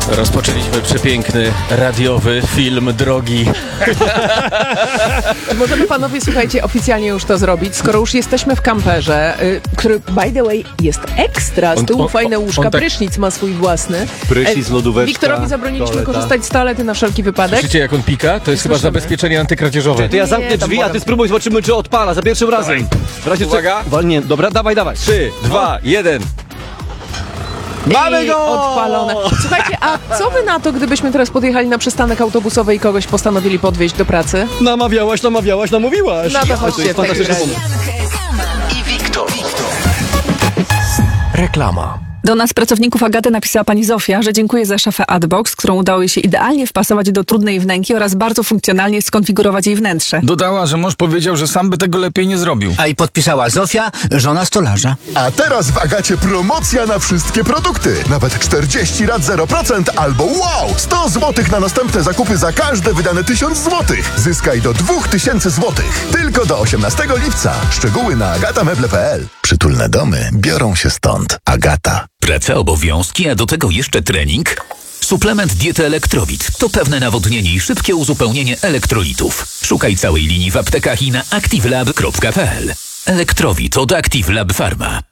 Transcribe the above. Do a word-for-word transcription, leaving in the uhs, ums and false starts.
Rozpoczęliśmy przepiękny, radiowy film drogi. Możemy panowie, słuchajcie, oficjalnie już to zrobić, skoro już jesteśmy w kamperze, y, który, by the way, jest ekstra. Z tyłu On- on- fajne łóżka, on tak- prysznic ma swój własny. Prysznic, E, lodóweczka, Wiktorowi zabroniliśmy toaleta. korzystać z toalety na wszelki wypadek. Słyszycie, jak on pika? To jest chyba Słyszymy. zabezpieczenie antykradzieżowe. To ja Nie, zamknę tam drzwi, a mogę- ty spróbuj, zobaczymy, czy odpala za pierwszym razem. W razie Uwaga. Czy... Nie, dobra, dawaj, dawaj. Trzy, dwa, jeden. Mamy I go! odpalone. Słuchajcie, a co wy na to, gdybyśmy teraz podjechali na przystanek autobusowy i kogoś postanowili podwieźć do pracy? Namawiałaś, namawiałaś, namówiłaś. No to To chodźcie jest w takim fantastyczny razie. pomysł. i Wiktor. Reklama. Do nas, pracowników Agaty, napisała pani Zofia, że dziękuję za szafę Adbox, którą udało jej się idealnie wpasować do trudnej wnęki oraz bardzo funkcjonalnie skonfigurować jej wnętrze. Dodała, że mąż powiedział, że sam by tego lepiej nie zrobił. A i podpisała Zofia, żona stolarza. A teraz w Agacie promocja na wszystkie produkty. Nawet czterdzieści lat zero procent albo wow! sto złotych na następne zakupy za każde wydane tysiąc złotych. Zyskaj do dwa tysiące złotych. Tylko do osiemnastego lipca. Szczegóły na agatameble kropka p l. Przytulne domy biorą się stąd. Agata. Praca, obowiązki, a do tego jeszcze trening? Suplement diety Elektrowit to pewne nawodnienie i szybkie uzupełnienie elektrolitów. Szukaj całej linii w aptekach i na activelab kropka p l. Elektrowit od Active Lab Pharma.